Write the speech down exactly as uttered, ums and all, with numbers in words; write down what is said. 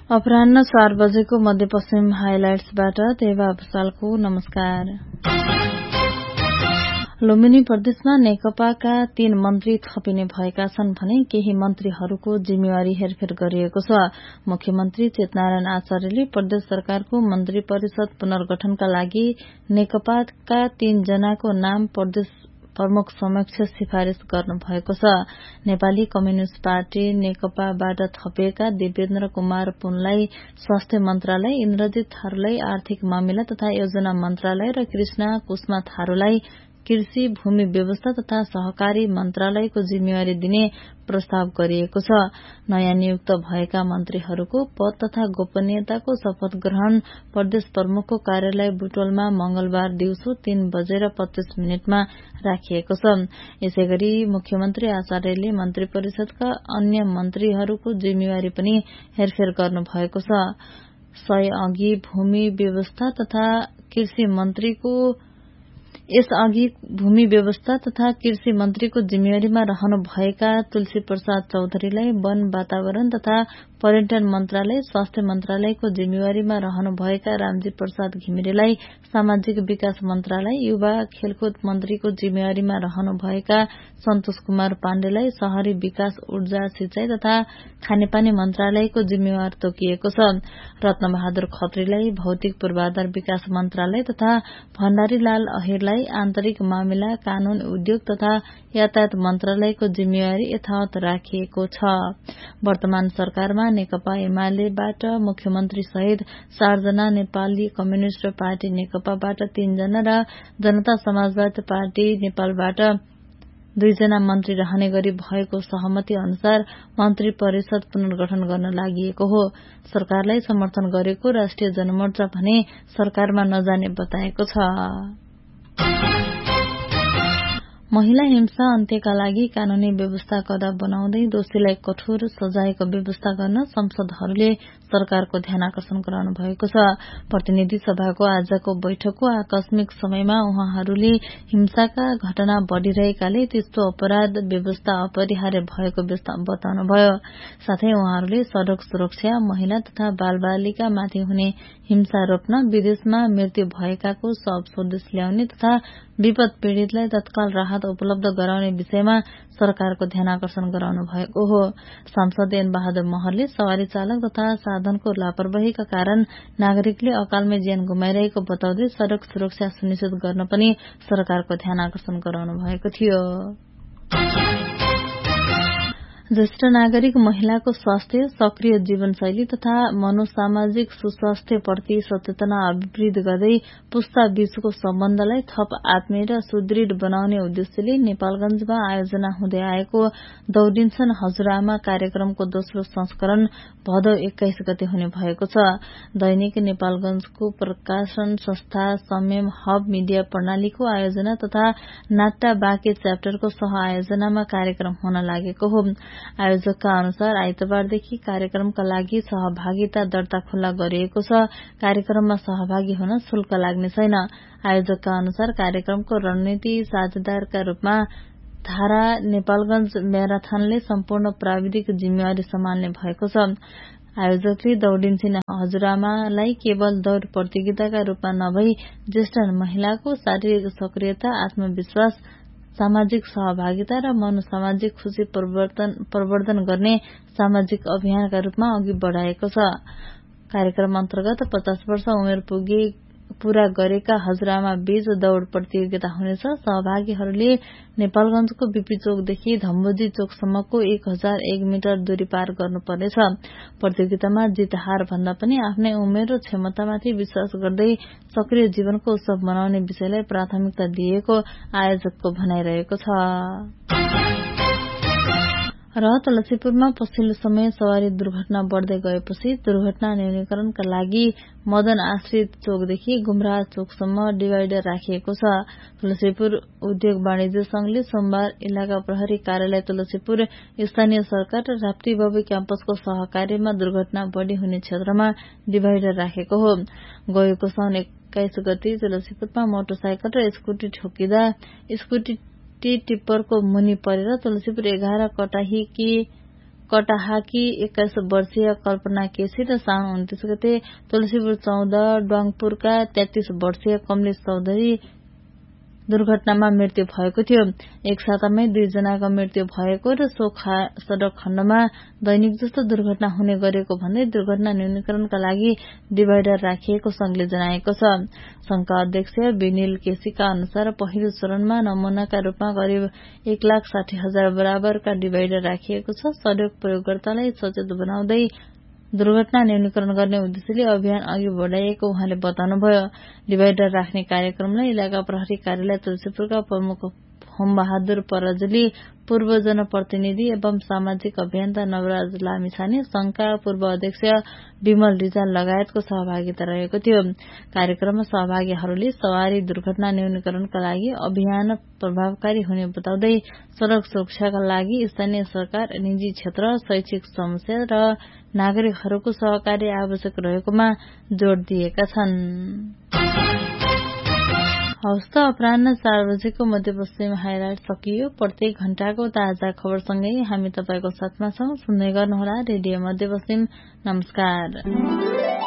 अपराह्न चार बजेको मध्यपश्चिम हाइलाइट्सबाट देवा भूषालको नमस्कार। लुम्बिनी प्रदेशमा नेकपाका तीन मन्त्री थपिने भएका छन् भने केही मन्त्रीहरूको जिम्मेवारी हेरफेर गरिएको छ। मुख्यमन्त्री चेतनारायण आचार्यले प्रदेश सरकारको मन्त्री परिषद पुनर्गठनका लागि नेकपाका तीन जनाको नाम प्रदेश प्रमुख समक्ष सिफारिश गर्नु भएको छ। नेपाली कम्युनिष्ट पार्टी नेकपाबाट थपिएका देवेन्द्र कुमार पुनलाई स्वास्थ्य मन्त्रालय, इन्द्रजित थारूलाई आर्थिक मामिला तथा योजना मन्त्रालय र कृष्णा कुष्मा थारूलाई कृषि, भूमि व्यवस्था तथा सहकारी मन्त्रालयको जिम्मेवारी दिने प्रस्ताव गरिएको छ। नयाँ नियुक्त भएका मन्त्रीहरूको पद तथा गोपनीयताको शपथ ग्रहण प्रदेश प्रमुखको कार्यालय बुटवलमा मंगलबार दिउँसो तीन बजेर पच्चीस मिनटमा राखिएको छ। यसैगरी मुख्यमन्त्री आचार्यले मन्त्री परिषदका अन्य मन्त्रीहरूको जिम्मेवारी पनि हेरफेर गर्नु भएको छ। सय अघि भूमि व्यवस्था तथा कृषि मन्त्रीको यसअघि भूमि व्यवस्था तथा कृषि मन्त्रीको जिम्मेवारीमा रहनुभएका तुलसी प्रसाद चौधरीलाई वन, वातावरण तथा पर्यटन मन्त्रालय, स्वास्थ्य मन्त्रालयको जिम्मेवारीमा रहनुभएका रामजी प्रसाद घिमिरेलाई सामाजिक विकास मन्त्रालय, युवा खेलकुद मन्त्रीको जिम्मेवारीमा रहनुभएका सन्तोष कुमार पाण्डेलाई शहरी विकास, ऊर्जा, सिंचाई तथा खानेपानी मन्त्रालयको जिम्मेवार तोकिएको छ। रत्नबहादुर खत्रीलाई भौतिक पूर्वाधार विकास मन्त्रालय तथा भण्डारीलाल अहिरलाई आन्तरिक मामिला, कानून, उद्योग तथा यातायात मन्त्रालयको जिम्मेवारी यथावत राखिएको छ। वर्तमान सरकारमा नेकपा एमालेबाट मुख्यमन्त्री सहित चारजना, नेपाली कम्युनिष्ट पार्टी नेकपाबाट तीनजना र जनता समाजवादी पार्टी नेपालबाट दुईजना मन्त्री रहने गरी भएको सहमति अनुसार मन्त्री परिषद पुनर्गठन गर्न लागि हो। सरकारलाई समर्थन गरेको राष्ट्रिय जनमोर्चा भने सरकारमा नजाने बताएको छ। महिला हिंसा अन्त्यका लागि कानूनी व्यवस्था कड़ा बनाउँदै दोषीलाई कठोर सजायको व्यवस्था गर्न संसदहरूले सरकारको ध्यानाकर्षण गराउनु भएको छ। प्रतिनिधि सभाको आजको बैठकको आकस्मिक समयमा उहाँहरूले हिंसाका घटना बढ़िरहेकाले त्यस्तो अपराध व्यवस्था अपरिहार्य भएको बताउनुभयो। साथै उहाँहरूले सड़क सुरक्षा, महिला तथा बालबालिका माथि हुने हिंसा रोक्न, विदेशमा मृत्यु भएकाको शव स्वदेश ल्याउने तथा विपद पीड़ितलाई तत्काल राहत उपलब्ध गराउने विषयमा सरकारको ध्यानाकर्षण गराउनु भएको हो। सांसद एन बहादुर महरले सवारी चालक तथा साधनको लापरवाहीका कारण नागरिकले अकालमै ज्यान गुमाइरहेको बताउँदै सड़क सुरक्षा सुनिश्चित गर्न पनि सरकारको ध्यानाकर्षण गराउनु भएको थियो। ज्येष्ठ नागरिक महिलाको स्वास्थ्य, सक्रिय जीवनशैली तथा मनोसामाजिक सुस्वास्थ्य प्रति सचेतना अभिवृद्धि गर्दै पुस्ता बीचको सम्बन्धलाई थप आत्मीय र सुदृढ़ बनाउने उद्देश्यले नेपालगंजमा आयोजना हुँदै आएको दौडिन्छन् हजुरआमा कार्यक्रमको दोस्रो संस्करण भदौ एक्काइस गते हुने भएको छ। दैनिक नेपालगंजको प्रकाशन संस्था संयम हब मिडिया प्रणालीको आयोजना तथा नाट्टा बाँके च्याप्टरको सह आयोजनामा कार्यक्रम हुन लागेको हो। आयोजकका अनुसार आइतबारदेखि कार्यक्रमका लागि सहभागिता दर्ता खुल्ला गरिएको छ। कार्यक्रममा सहभागी हुन शुल्क लाग्ने छैन। आयोजकका अनुसार कार्यक्रमको रणनीति साझेदारका रूपमा धारा नेपालगंज म्याराथनले सम्पूर्ण प्राविधिक जिम्मेवारी सम्हाल्ने भएको छ। आयोजकले दौडिन्छन् हजुरआमालाई केवल दौड़ प्रतियोगिताका रूपमा नभई ज्येष्ठ महिलाको शारीरिक सक्रियता, आत्मविश्वास, सामाजिक सहभागिता र मनोसामाजिक खुशी प्रवर्धन गर्ने सामाजिक अभियानका रूपमा अघि बढ़ाएको छ। कार्यक्रम अन्तर्गत पचास वर्ष उमेर पुगे पूरा गरेका हजुरआमा बीच दौड़ प्रतियोगिता हुनेछ। सहभागीहरूले नेपालगंजको बीपी चोकदेखि धम्बोजी चोकसम्मको एक हजार एक मिटर दूरी पार गर्नुपर्नेछ। प्रतियोगितामा जित हार भन्दा पनि आफ्नै उमेर र क्षमतामाथि विश्वास गर्दै सक्रिय जीवनको उत्सव मनाउने विषयलाई प्राथमिकता दिएको आयोजकको भनाइरहेको छ। र तुलसीपुरमा पछिल्लो समय सवारी दुर्घटना बढ़दै गएपछि दुर्घटना न्यूनीकरणका लागि मदन आश्रित चोकदेखि गुमराह चोकसम्म डिभाइडर राखिएको छ। तुलसीपुर उद्योग वाणिज्य संघले सोमबार इलाका प्रहरी कार्यालय तुलसीपुर, स्थानीय सरकार र राप्ती बाबु क्याम्पसको सहकार्यमा दुर्घटना बढ़ी हुने क्षेत्रमा डिभाइडर राखेको हो। गएको साउन एक्काइस गते तुलसीपुरमा मोटरसाइकल र स्कुटी ठोकिँदा स्कुटी टिप्परको मुनि परेर तुलसीपुर एघार कटाहीकी कटाहाकी एक्काइस वर्षीय कल्पना केसी र साउन उन्तिस गते तुलसीपुर चौध ड्वाङपुरका तेत्तीस वर्षीय कमलेश चौधरी दुर्घटनामा मृत्यु भएको थियो। एक सातामै दुईजनाको मृत्यु भएको र सो सड़क खण्डमा दैनिक जस्तो दुर्घटना हुने गरेको भन्दै दुर्घटना न्यूनीकरणका लागि डिभाइडर राखिएको संघले जनाएको छ। संघका अध्यक्ष विनिल केसीका अनुसार पहिलो चरणमा नमूनाका रूपमा करिब एक लाख साठी हजार बराबरका डिभाइडर राखिएको छ। सड़क प्रयोगकर्तालाई सचेत बनाउँदै दुर्घटना न्यूनीकरण गर्ने उद्देश्यले अभियान अघि बढ़ाइएको उहाँले बताउनुभयो। डिभाइडर राख्ने कार्यक्रमलाई इलाका प्रहरी कार्यालय तुलसीपुरका प्रमुख होमबहादुर परजुली, पूर्व जनप्रतिनिधि एवं सामाजिक अभियन्ता नवराज लामिछाने, संघका पूर्व अध्यक्ष विमल रिजाल लगायतको सहभागिता रहेको थियो। कार्यक्रममा सहभागीहरूले सवारी दुर्घटना न्यूनीकरणका लागि अभियान प्रभावकारी हुने बताउँदै सड़क सुरक्षाका लागि स्थानीय सरकार, निजी क्षेत्र, शैक्षिक संस्था र नागरिकहरूको सहकार्य आवश्यक रहेकोमा जोड़ दिएका छन्। हवस् त अपराह्न चार बजेको मध्यपश्चिम हाइलाइट सकियो। प्रत्येक घण्टाको ताजा खबरसँगै हामी तपाईको साथमा छौं। सुन्दै गर्नुहोला रेडियो मध्यपश्चिम। नमस्कार।